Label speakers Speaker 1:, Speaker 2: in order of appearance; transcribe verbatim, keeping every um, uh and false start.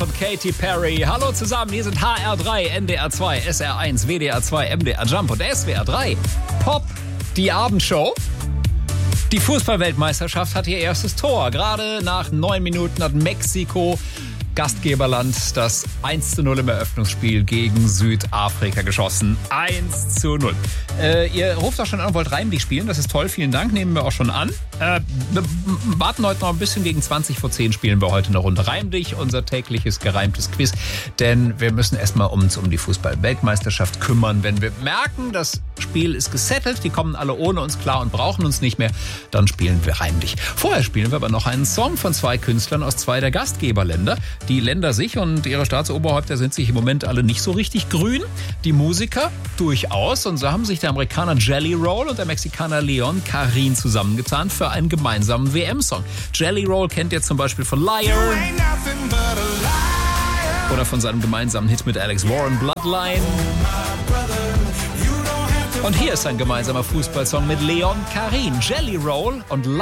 Speaker 1: von Katy Perry. Hallo zusammen, hier sind H R drei, N D R zwei, S R eins, W D R zwei, M D R Jump und S W R drei. Pop, die Abendshow. Die Fußball-Weltmeisterschaft hat ihr erstes Tor. Gerade nach neun Minuten hat Mexiko, Gastgeberland, das eins zu null im Eröffnungsspiel gegen Südafrika geschossen. eins zu null. Äh, ihr ruft auch schon an und wollt reimlich spielen. Das ist toll, vielen Dank. Nehmen wir auch schon an. Äh, wir warten heute noch ein bisschen. Gegen zwanzig vor zehn spielen wir heute eine Runde Reim dich, unser tägliches gereimtes Quiz. Denn wir müssen erstmal uns um die Fußball-Weltmeisterschaft kümmern. Wenn wir merken, das Spiel ist gesettelt, die kommen alle ohne uns klar und brauchen uns nicht mehr, dann spielen wir Reim dich. Vorher spielen wir aber noch einen Song von zwei Künstlern aus zwei der Gastgeberländer. Die Länder sich und ihre Staatsoberhäupter sind sich im Moment alle nicht so richtig grün. Die Musiker durchaus. Und so haben sich der Amerikaner Jelly Roll und der Mexikaner Leon Karin zusammengetan für einen gemeinsamen W M-Song. Jelly Roll kennt ihr zum Beispiel von Liar oder von seinem gemeinsamen Hit mit Alex Warren, Bloodline. Und hier ist ein gemeinsamer Fußballsong mit Leon Karin, Jelly Roll und Liar.